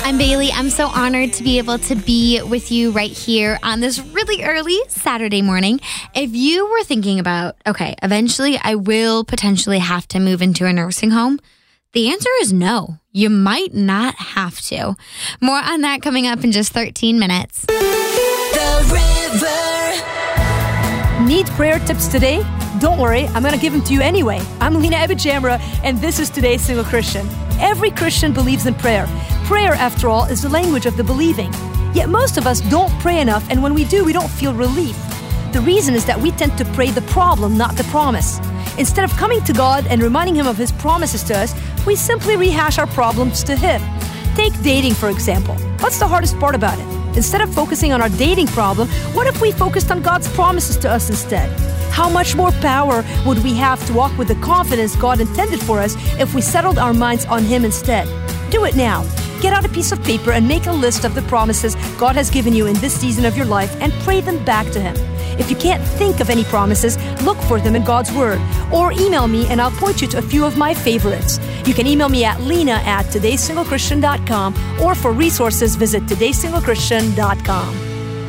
I'm Bailey. I'm so honored to be able to be with you right here on this really early Saturday morning. If you were thinking about, okay, eventually I will potentially have to move into a nursing home, the answer is no. You might not have to. More on that coming up in just 13 minutes. The River. Need prayer tips today? Don't worry, I'm going to give them to you anyway. I'm Lena Ebijamra, and this is Today's Single Christian. Every Christian believes in prayer. Prayer, after all, is the language of the believing. Yet most of us don't pray enough, and when we do, we don't feel relief. The reason is that we tend to pray the problem, not the promise. Instead of coming to God and reminding Him of His promises to us, we simply rehash our problems to Him. Take dating, for example. What's the hardest part about it? Instead of focusing on our dating problem, what if we focused on God's promises to us instead? How much more power would we have to walk with the confidence God intended for us if we settled our minds on Him instead? Do it now. Get out a piece of paper and make a list of the promises God has given you in this season of your life and pray them back to Him. If you can't think of any promises, look for them in God's Word. Or email me and I'll point you to a few of my favorites. You can email me at lena@todayssinglechristian.com, or for resources, visit todayssinglechristian.com.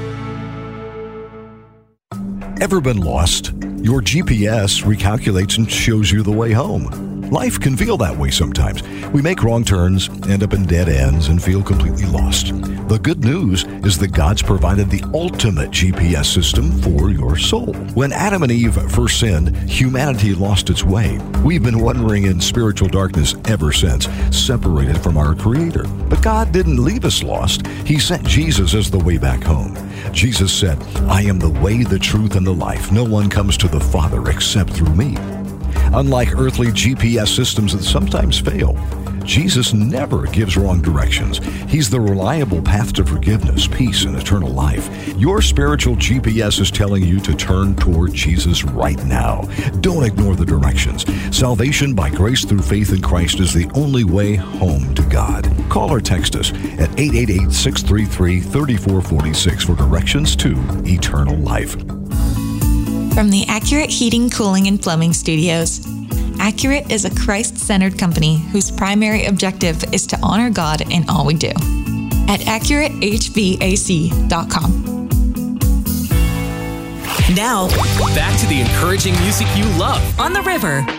Ever been lost? Your GPS recalculates and shows you the way home. Life can feel that way sometimes. We make wrong turns, end up in dead ends, and feel completely lost. The good news is that God's provided the ultimate GPS system for your soul. When Adam and Eve first sinned, humanity lost its way. We've been wandering in spiritual darkness ever since, separated from our Creator. But God didn't leave us lost. He sent Jesus as the way back home. Jesus said, "I am the way, the truth, and the life. No one comes to the Father except through me." Unlike earthly GPS systems that sometimes fail, Jesus never gives wrong directions. He's the reliable path to forgiveness, peace, and eternal life. Your spiritual GPS is telling you to turn toward Jesus right now. Don't ignore the directions. Salvation by grace through faith in Christ is the only way home to God. Call or text us at 888-633-3446 for directions to eternal life. From the Accurate Heating, Cooling, and Plumbing Studios. Accurate is a Christ-centered company whose primary objective is to honor God in all we do. At AccurateHVAC.com. Now, back to the encouraging music you love on The River.